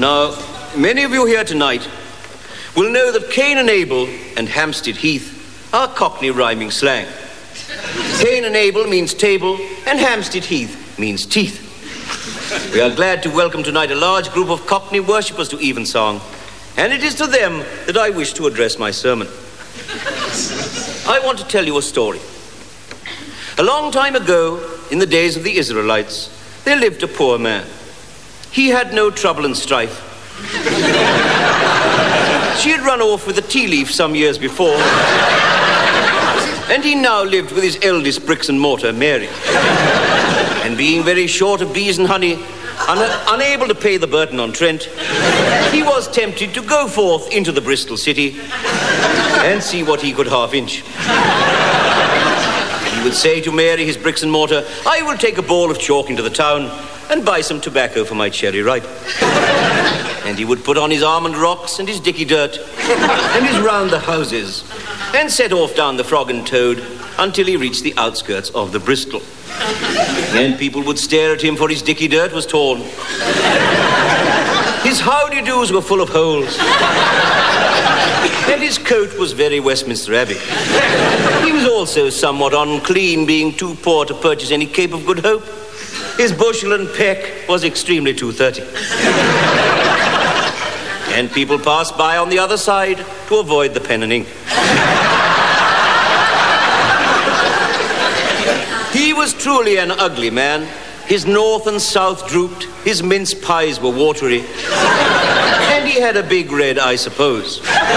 Now, many of you here tonight will know that Cain and Abel and Hampstead Heath are Cockney rhyming slang. Cain and Abel means table, and Hampstead Heath means teeth. We are glad to welcome tonight a large group of Cockney worshippers to Evensong, and it is to them that I wish to address my sermon. I want to tell you a story. A long time ago, in the days of the Israelites, there lived a poor man. He had no trouble and strife. She had run off with a tea leaf some years before, and he now lived with his eldest bricks and mortar, Mary. And being very short of bees and honey, unable to pay the burden on Trent, he was tempted to go forth into the Bristol city and see what he could half-inch. He would say to Mary, his bricks and mortar, "I will take a ball of chalk into the town and buy some tobacco for my cherry ripe." And he would put on his almond rocks and his dicky dirt and his round the houses and set off down the Frog and Toad until he reached the outskirts of the Bristol. And people would stare at him, for his dicky dirt was torn. His howdy-doos were full of holes. And his coat was very Westminster Abbey. He was also somewhat unclean, being too poor to purchase any Cape of Good Hope. His bushel and peck was extremely 230. And people passed by on the other side to avoid the pen and ink. He was truly an ugly man. His north and south drooped, his mince pies were watery, and he had a big red eye, suppose.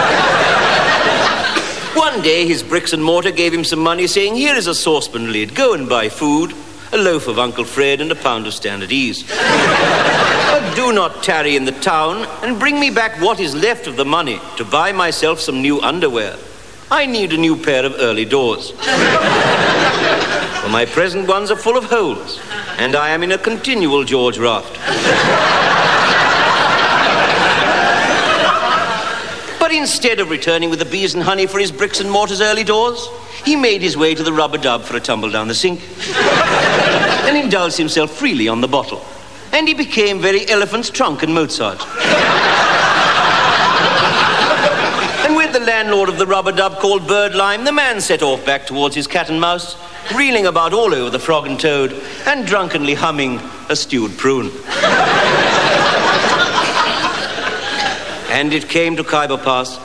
One day his bricks and mortar gave him some money, saying, "Here is a saucepan lid, go and buy food, a loaf of Uncle Fred and a pound of standard ease. But do not tarry in the town, and bring me back what is left of the money to buy myself some new underwear. I need a new pair of early doors. For my present ones are full of holes, and I am in a continual George raft." But instead of returning with the bees and honey for his bricks and mortar's early doors, he made his way to the rub-a-dub for a tumble down the sink and indulged himself freely on the bottle. And he became very Elephant's Trunk and Mozart. And when the landlord of the rub-a-dub called Birdlime, the man set off back towards his cat and mouse, reeling about all over the Frog and Toad and drunkenly humming a stewed prune. And it came to Khyber Pass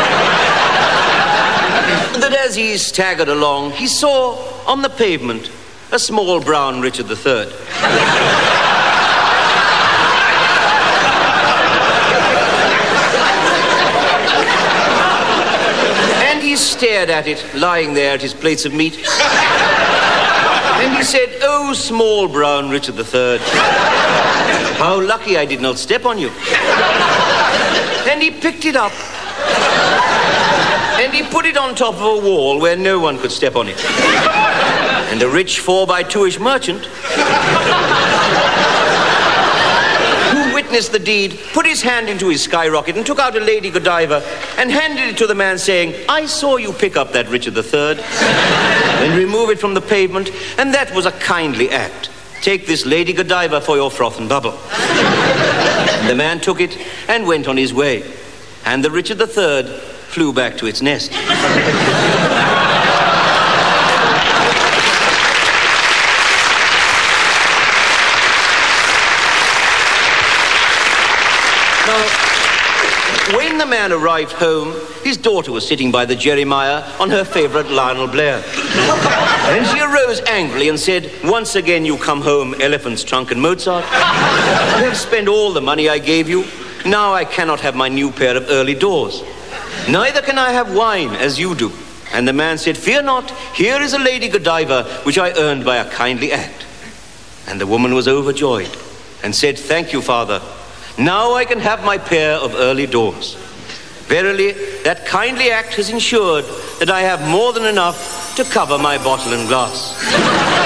that as he staggered along, he saw on the pavement a small brown Richard III. And he stared at it, lying there at his plates of meat. And he said, "Oh, small brown Richard III, how lucky I did not step on you." And he picked it up, and he put it on top of a wall where no one could step on it. And a rich 4x2-ish merchant, who witnessed the deed, put his hand into his skyrocket and took out a Lady Godiva and handed it to the man, saying, "I saw you pick up that Richard III and remove it from the pavement, and that was a kindly act. Take this Lady Godiva for your froth and bubble." The man took it and went on his way, and the Richard III flew back to its nest. Now, when the man arrived home, his daughter was sitting by the Jeremiah on her favorite Lionel Blair. And she arose angrily and said, "Once again you come home, Elephant's Trunk and Mozart. You have spent all the money I gave you. Now I cannot have my new pair of early doors. Neither can I have wine, as you do." And the man said, "Fear not, here is a Lady Godiva, which I earned by a kindly act." And the woman was overjoyed and said, "Thank you, father. Now I can have my pair of early doors. Verily, that kindly act has ensured that I have more than enough to cover my bottle and glass."